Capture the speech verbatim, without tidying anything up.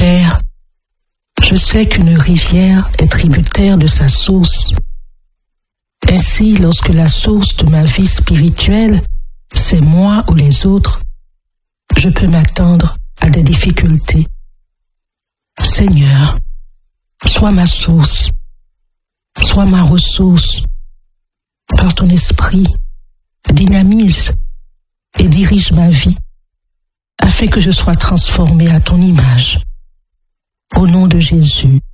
Père, je sais qu'une rivière est tributaire de sa source. Ainsi, lorsque la source de ma vie spirituelle, c'est moi ou les autres, je peux m'attendre à des difficultés. Seigneur, sois ma source, sois ma ressource. Par ton esprit, dynamise et dirige ma vie, afin que je sois transformé à ton image. Au nom de Jésus.